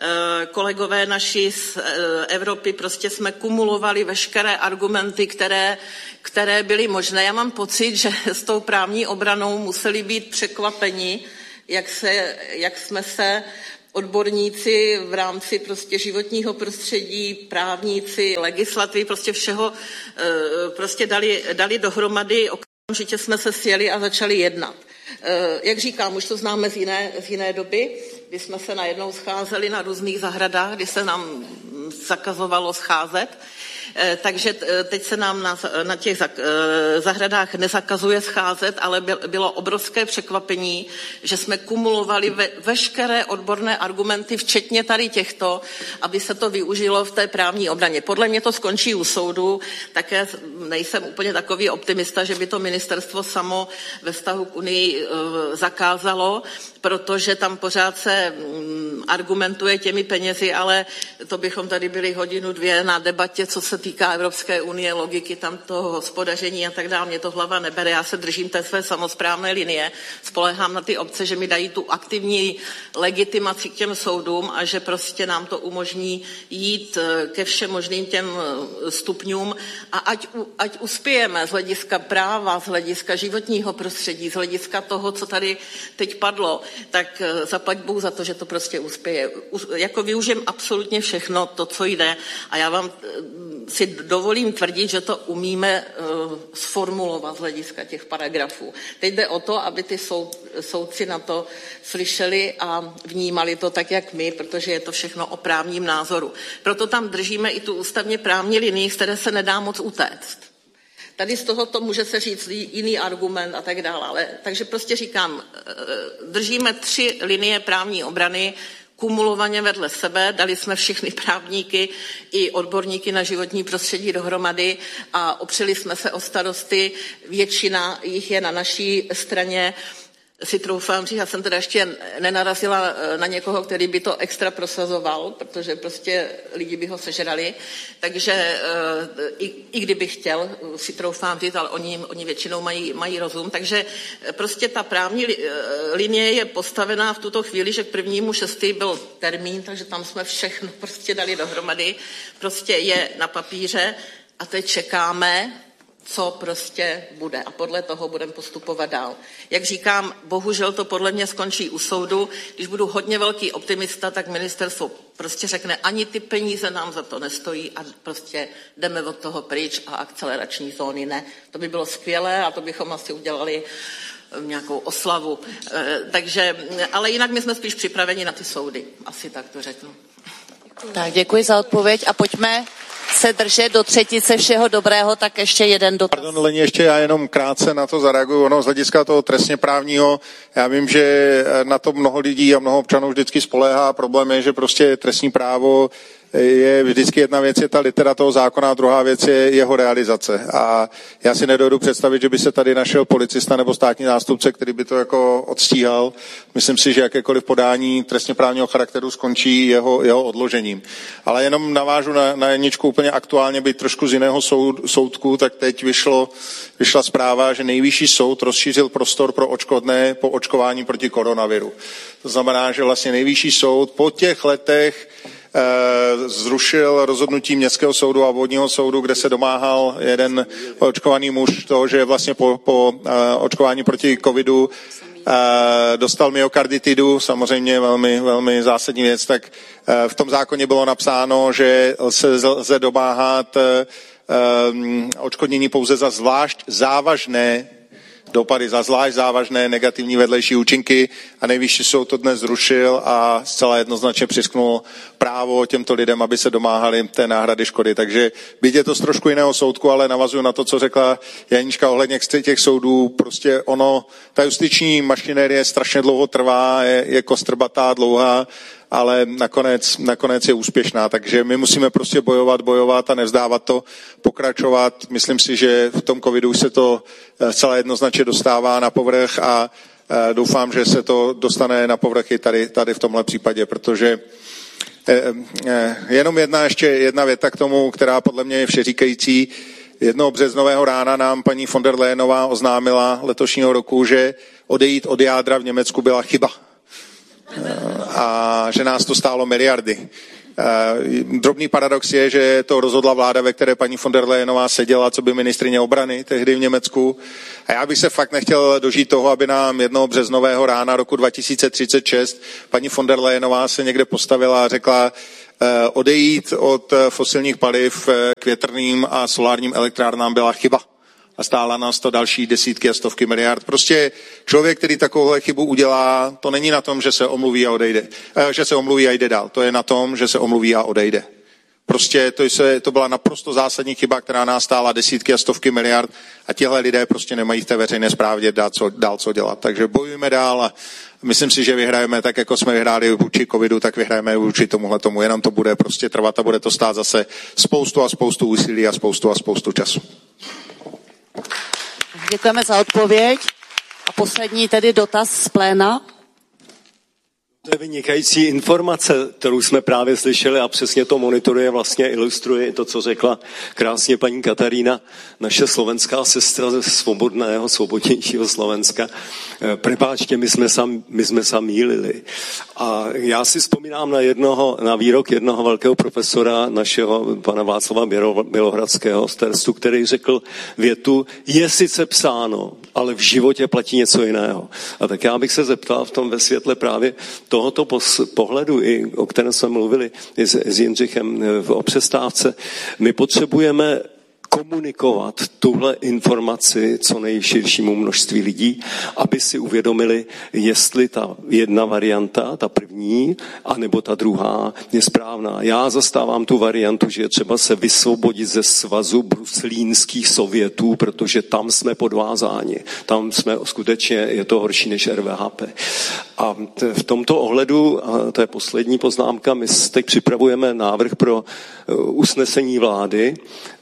kolegové naši z Evropy prostě jsme kumulovali veškeré argumenty, které, které byly možné. Já mám pocit, že s tou právní obranou museli být překvapeni, jak, se, jak jsme se odborníci v rámci prostě životního prostředí, právníci, legislativy, prostě všeho prostě dali, dali dohromady. Okamžitě jsme se sjeli a začali jednat. Jak říkám, už to známe z jiné, z jiné doby, kdy jsme se najednou scházeli na různých zahradách, kdy se nám zakazovalo scházet. Takže teď se nám na, na těch zahradách nezakazuje scházet, ale bylo obrovské překvapení, že jsme kumulovali ve, veškeré odborné argumenty, včetně tady těchto, aby se to využilo v té právní obraně. Podle mě to skončí u soudu, také nejsem úplně takový optimista, že by to ministerstvo samo ve vztahu k Unii zakázalo, protože tam pořád se argumentuje těmi penězi, ale to bychom tady byli hodinu, dvě na debatě, co se týká Evropské unie, logiky tam toho hospodaření a tak dále. Mě to hlava nebere, já se držím té své samosprávné linie, spolehám na ty obce, že mi dají tu aktivní legitimaci k těm soudům a že prostě nám to umožní jít ke všem možným těm stupňům a ať, ať uspějeme z hlediska práva, z hlediska životního prostředí, z hlediska toho, co tady teď padlo, tak zaplať Bůh za to, že to prostě uspěje. Jako využijem absolutně všechno to, co jde, a já vám si dovolím tvrdit, že to umíme uh, sformulovat z hlediska těch paragrafů. Teď jde o to, aby ty soud, soudci na to slyšeli a vnímali to tak, jak my, protože je to všechno o právním názoru. Proto tam držíme i tu ústavně právní linii, z které se nedá moc utéct. Tady z tohoto může se říct jiný argument a tak dále. Ale, takže prostě říkám, držíme tři linie právní obrany, kumulovaně vedle sebe, dali jsme všechny právníky i odborníky na životní prostředí dohromady a opřeli jsme se o starosty, většina jich je na naší straně. Si troufám říct, já jsem teda ještě nenarazila na někoho, který by to extra prosazoval, protože prostě lidi by ho sežrali, takže i, i kdyby chtěl, si troufám říct, ale oni, oni většinou mají, mají rozum, takže prostě ta právní linie je postavená v tuto chvíli, že k prvnímu šestý byl termín, takže tam jsme všechno prostě dali dohromady, prostě je na papíře a teď čekáme, co prostě bude a podle toho budeme postupovat dál. Jak říkám, bohužel to podle mě skončí u soudu. Když budu hodně velký optimista, tak ministerstvo prostě řekne, ani ty peníze nám za to nestojí a prostě jdeme od toho pryč a akcelerační zóny ne. To by bylo skvělé a to bychom asi udělali nějakou oslavu. Takže, ale jinak my jsme spíš připraveni na ty soudy. Asi tak to řeknu. Tak děkuji za odpověď a pojďme se držet do třetice všeho dobrého, tak ještě jeden dotaz. Pardon, Leni, ještě já jenom krátce na to zareaguju. Ono z hlediska toho trestně právního, já vím, že na to mnoho lidí a mnoho občanů vždycky spoléhá. Problém je, že prostě trestní právo je vždycky jedna věc, je ta litera toho zákona, a druhá věc je jeho realizace. A já si nedovedu představit, že by se tady našel policista nebo státní zástupce, který by to jako odstíhal. Myslím si, že jakékoliv podání trestně právního charakteru skončí jeho, jeho odložením. Ale jenom navážu na, na jedničku úplně aktuálně, být trošku z jiného soud, soudku, tak teď vyšlo, vyšla zpráva, že nejvyšší soud rozšířil prostor pro odškodné po očkování proti koronaviru. To znamená, že vlastně nejvyšší soud po těch letech zrušil rozhodnutí městského soudu a obvodního soudu, kde se domáhal jeden očkovaný muž toho, že vlastně po, po očkování proti covidu dostal myokarditidu, samozřejmě velmi, velmi zásadní věc, tak v tom zákoně bylo napsáno, že se lze domáhat odškodnění pouze za zvlášť závažné dopady, za zvlášť závažné negativní vedlejší účinky a nejvyšší soud to dnes zrušil a zcela jednoznačně přiřknul právo těmto lidem, aby se domáhali té náhrady škody. Takže byť je to z trošku jiného soudku, ale navazuju na to, co řekla Janíčka ohledně těch soudů. Prostě ono, ta justiční mašinérie strašně dlouho trvá, je, je kostrbatá, dlouhá, ale nakonec, nakonec je úspěšná. Takže my musíme prostě bojovat, bojovat a nevzdávat to, pokračovat. Myslím si, že v tom covidu se to celé jednoznačně dostává na povrch a doufám, že se to dostane na povrch i tady, tady v tomhle případě, protože jenom jedna, ještě jedna věta k tomu, která podle mě je všeříkající. Jednoho březnového rána nám paní von der Leyenová oznámila letošního roku, že odejít od jádra v Německu byla chyba. A že nás to stálo miliardy. Drobný paradox je, že to rozhodla vláda, ve které paní von der Leyenová seděla, co by ministryně obrany tehdy v Německu. A já bych se fakt nechtěl dožít toho, aby nám jednoho březnového rána roku dva tisíce třicet šest paní von der Leyenová se někde postavila a řekla, odejít od fosilních paliv k větrným a solárním elektrárnám byla chyba. A stála nás to další desítky a stovky miliard. Prostě člověk, který takovouhle chybu udělá, to není na tom, že se omluví a odejde. Že se omluví a jde dál. To je na tom, že se omluví a odejde. Prostě to, se, to byla naprosto zásadní chyba, která nás stála desítky a stovky miliard a tihle lidé prostě nemají v té veřejné správě dál co, dál co dělat. Takže bojujeme dál a myslím si, že vyhrajeme tak, jako jsme vyhráli vůči covidu, tak vyhrajeme vůči tomuhle tomu. Jenom to bude prostě trvat a bude to stát zase spoustu a spoustu úsilí a spoustu a spoustu času. Děkujeme za odpověď. A poslední tedy dotaz z pléna. To je vynikající informace, kterou jsme právě slyšeli a přesně to monitoruje, vlastně ilustruje i to, co řekla krásně paní Katarína, naše slovenská sestra ze svobodného, svobodnějšího Slovenska. Prepáčte, my jsme sam, my jsme sam mýlili. A já si vzpomínám na jednoho, na výrok jednoho velkého profesora, našeho pana Václava Bělohradského z Terstu, který řekl větu, je sice psáno, ale v životě platí něco jiného. A tak já bych se zeptal v tom ve světle právě tohoto pohledu, i o kterém jsme mluvili s, s Jindřichem o přestávce, my potřebujeme komunikovat tuhle informaci co nejširšímu množství lidí, aby si uvědomili, jestli ta jedna varianta, ta první, anebo ta druhá je správná. Já zastávám tu variantu, že je třeba se vysvobodit ze svazu bruslínských sovětů, protože tam jsme podvázáni. Tam jsme skutečně, je to horší než R V H P. A v tomto ohledu, a to je poslední poznámka, my teď připravujeme návrh pro usnesení vlády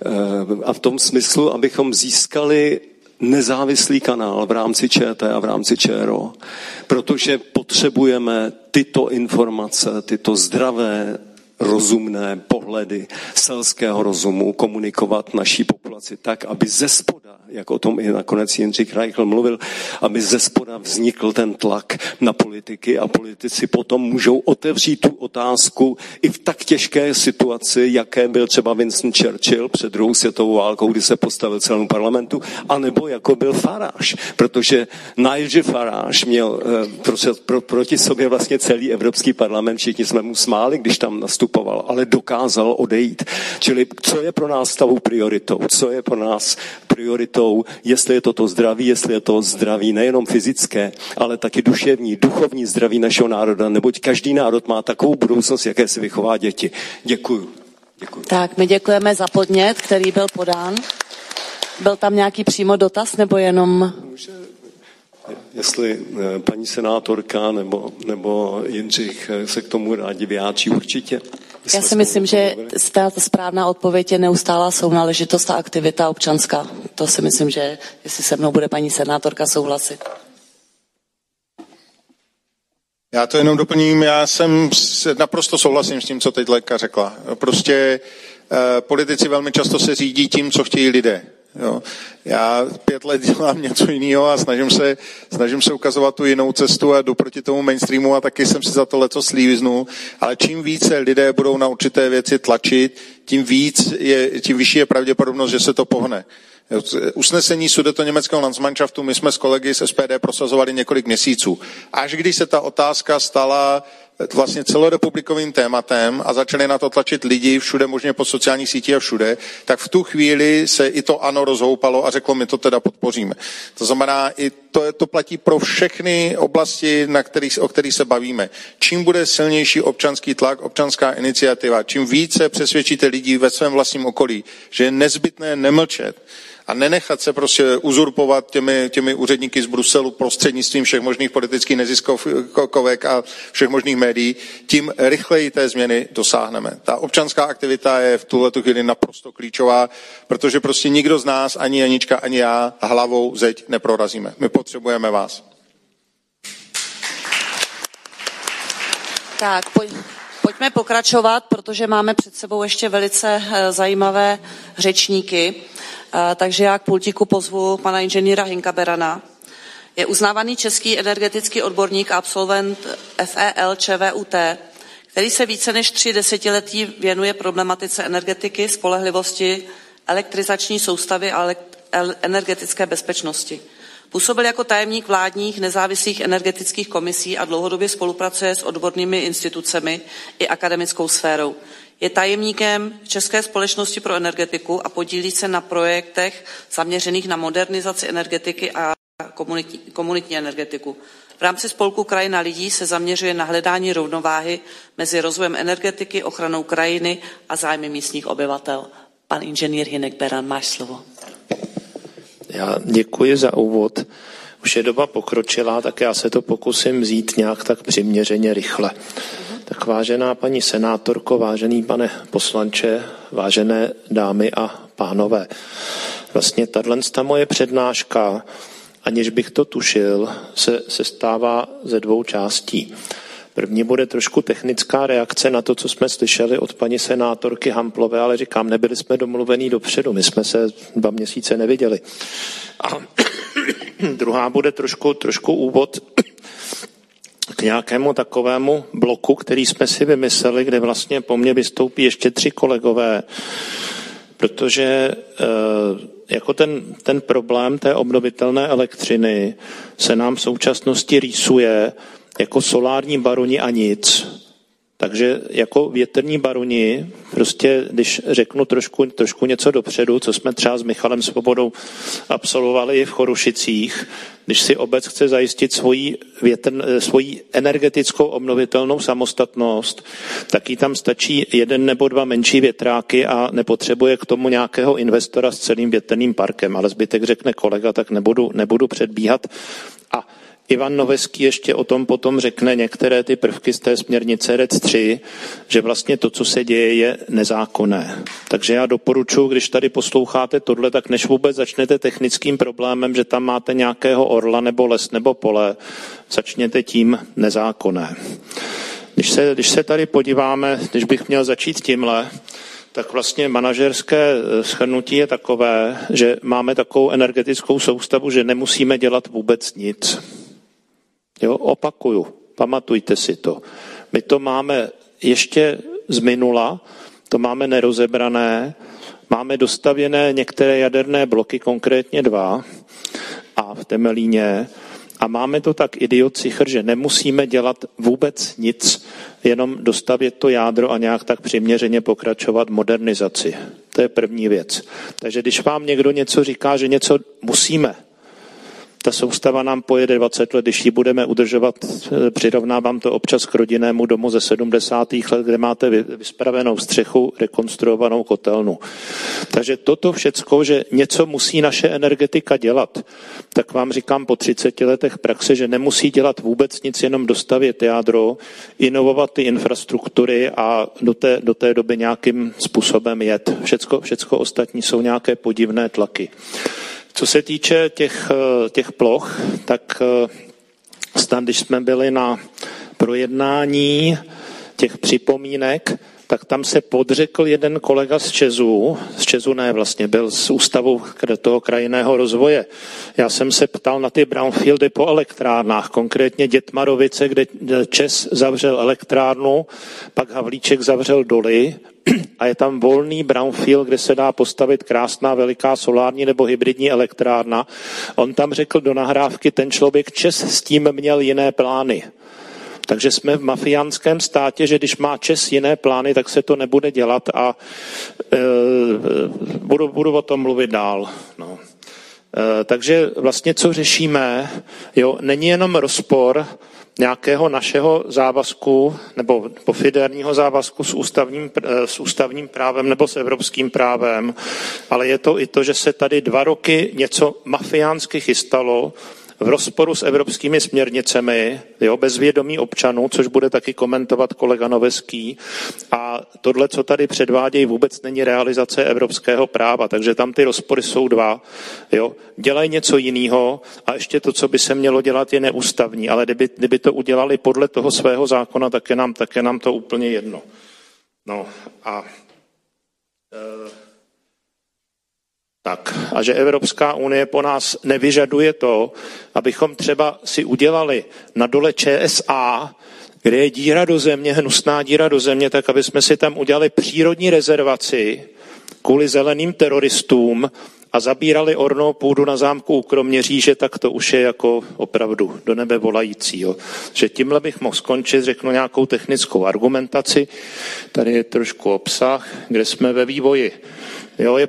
a v tom smyslu, abychom získali nezávislý kanál v rámci Č T a v rámci Č R O, protože potřebujeme tyto informace, tyto zdravé, rozumné pohledy selského rozumu komunikovat naší populaci tak, aby zespoda, jak o tom i nakonec Jindřich Reichl mluvil, aby zespoda vznikl ten tlak na politiky a politici potom můžou otevřít tu otázku i v tak těžké situaci, jaké byl třeba Winston Churchill před druhou světovou válkou, kdy se postavil celému parlamentu, anebo jako byl Farage, protože Nigel Farage měl eh, pro, pro, proti sobě vlastně celý Evropský parlament, všichni jsme mu smáli, když tam nastupoval, ale dokázal odejít. Čili co je pro nás stavou prioritou? Co je pro nás prioritou, jestli je to to zdraví, jestli je to zdraví nejenom fyzické, ale taky duševní, duchovní zdraví našeho národa, neboť každý národ má takovou budoucnost, jaké si vychová děti. Děkuju. Děkuju. Tak, my děkujeme za podnět, který byl podán. Byl tam nějaký přímo dotaz, nebo jenom... Jestli paní senátorka nebo, nebo Jindřich se k tomu rádi vyjádří, určitě. Já si myslím, že ta správná odpověď je neustálá sounáležitost a aktivita občanská. To si myslím, že jestli se mnou bude paní senátorka souhlasit. Já to jenom doplním, já jsem naprosto souhlasím s tím, co teď Lenka řekla. Prostě eh, politici velmi často se řídí tím, co chtějí lidé. Jo. Já pět let dělám něco jiného a snažím se, snažím se ukazovat tu jinou cestu a jdu proti tomu mainstreamu a taky jsem si za to leco slíznul, ale čím více lidé budou na určité věci tlačit, tím víc je, tím vyšší je pravděpodobnost, že se to pohne. Usnesení sudetoněmeckého Landsmannschaftu my jsme s kolegy z S P D prosazovali několik měsíců. Až když se ta otázka stala vlastně celorepublikovým tématem a začali na to tlačit lidi všude možně po sociálních sítích a všude, tak v tu chvíli se i to ANO rozhoupalo a řeklo, my to teda podpoříme. To znamená, i to, to platí pro všechny oblasti, na kterých, o kterých se bavíme. Čím bude silnější občanský tlak, občanská iniciativa, čím více přesvědčíte lidí ve svém vlastním okolí, že je nezbytné nemlčet a nenechat se prostě uzurpovat těmi, těmi úředníky z Bruselu prostřednictvím všech možných politických neziskovek a všech možných médií, tím rychleji té změny dosáhneme. Ta občanská aktivita je v tuhletu chvíli naprosto klíčová, protože prostě nikdo z nás, ani Janička, ani já, hlavou zeď neprorazíme. My potřebujeme vás. Tak, pojď, pojďme pokračovat, protože máme před sebou ještě velice zajímavé řečníky. Takže já k pultíku pozvu pana inženýra Hinka Berana. Je uznávaný český energetický odborník a absolvent F E L Č V U T, který se více než tři desetiletí věnuje problematice energetiky, spolehlivosti, elektrizační soustavy a energetické bezpečnosti. Působil jako tajemník vládních nezávislých energetických komisí a dlouhodobě spolupracuje s odbornými institucemi i akademickou sférou. Je tajemníkem České společnosti pro energetiku a podílí se na projektech zaměřených na modernizaci energetiky a komunitní, komunitní energetiku. V rámci spolku Krajina lidí se zaměřuje na hledání rovnováhy mezi rozvojem energetiky, ochranou krajiny a zájmy místních obyvatel. Pan inženýr Hinek Beran, máš slovo. Já děkuji za úvod. Už je doba pokročilá, tak já se to pokusím vzít nějak tak přiměřeně rychle. Tak vážená paní senátorko, vážený pane poslanče, vážené dámy a pánové. Vlastně tato moje přednáška, aniž bych to tušil, se sestává ze dvou částí. První bude trošku technická reakce na to, co jsme slyšeli od paní senátorky Hamplové, ale říkám, nebyli jsme domluvení dopředu, my jsme se dva měsíce neviděli. A druhá bude trošku, trošku úvod k nějakému takovému bloku, který jsme si vymysleli, kde vlastně po mně vystoupí ještě tři kolegové, protože jako ten, ten problém té obnovitelné elektřiny se nám v současnosti rýsuje jako solární baroni a nic. Takže jako větrní baroni, prostě když řeknu trošku, trošku něco dopředu, co jsme třeba s Michalem Svobodou absolvovali i v Chorušicích, když si obec chce zajistit svoji, větr, svoji energetickou obnovitelnou samostatnost, tak jí tam stačí jeden nebo dva menší větráky a nepotřebuje k tomu nějakého investora s celým větrným parkem. Ale zbytek řekne kolega, tak nebudu, nebudu předbíhat. A Ivan Noveský ještě o tom potom řekne některé ty prvky z té směrnice R E C tři, že vlastně to, co se děje, je nezákonné. Takže já doporučuji, když tady posloucháte tohle, tak než vůbec začnete technickým problémem, že tam máte nějakého orla nebo les nebo pole, začněte tím nezákonné. Když se, když se tady podíváme, když bych měl začít tímhle, tak vlastně manažerské shrnutí je takové, že máme takovou energetickou soustavu, že nemusíme dělat vůbec nic. Jo, opakuju, pamatujte si to. My to máme ještě z minula, to máme nerozebrané, máme dostavěné některé jaderné bloky, konkrétně dva, a v Temelíně, a máme to tak idiocichr, že nemusíme dělat vůbec nic, jenom dostavět to jádro a nějak tak přiměřeně pokračovat modernizaci. To je první věc. Takže když vám někdo něco říká, že něco musíme, ta soustava nám pojede dvacet let, když ji budeme udržovat, přirovnávám to občas k rodinnému domu ze sedmdesátých let, kde máte vyspravenou střechu, rekonstruovanou kotelnu. Takže toto všecko, že něco musí naše energetika dělat, tak vám říkám po třiceti letech praxe, že nemusí dělat vůbec nic, jenom dostavět jádro, inovovat ty infrastruktury a do té, do té doby nějakým způsobem jet. Všecko, všecko ostatní jsou nějaké podivné tlaky. Co se týče těch, těch ploch, tak snad, když jsme byli na projednání těch připomínek, tak tam se podřekl jeden kolega z Česu, z Česu ne vlastně, byl z Ústavu toho krajinného rozvoje. Já jsem se ptal na ty brownfieldy po elektrárnách, konkrétně Dětmarovice, kde Čes zavřel elektrárnu, pak Havlíček zavřel doly a je tam volný brownfield, kde se dá postavit krásná veliká solární nebo hybridní elektrárna. On tam řekl do nahrávky, ten člověk Čes s tím měl jiné plány. Takže jsme v mafiánském státě, že když má Čes jiné plány, tak se to nebude dělat a e, budu, budu o tom mluvit dál. No. E, takže vlastně co řešíme, jo, není jenom rozpor nějakého našeho závazku nebo pofidérního závazku s ústavním, s ústavním právem nebo s evropským právem, ale je to i to, že se tady dva roky něco mafiánsky chystalo, v rozporu s evropskými směrnicemi, jo, bez vědomí občanů, což bude taky komentovat kolega Noveský. A tohle, co tady předvádějí, vůbec není realizace evropského práva, takže tam ty rozpory jsou dva. Jo. Dělají něco jiného a ještě to, co by se mělo dělat, je neústavní, ale kdyby, kdyby to udělali podle toho svého zákona, tak je nám, tak je nám to úplně jedno. No a... E... Tak, a že Evropská unie po nás nevyžaduje to, abychom třeba si udělali na dole Č S A, kde je díra do země, hnusná díra do země, tak aby jsme si tam udělali přírodní rezervaci kvůli zeleným teroristům a zabírali ornou půdu na zámku u Kroměříže, tak to už je jako opravdu do nebe volající. Jo. Že tímhle bych mohl skončit, řeknu nějakou technickou argumentaci. Tady je trošku obsah, kde jsme ve vývoji. Jo, je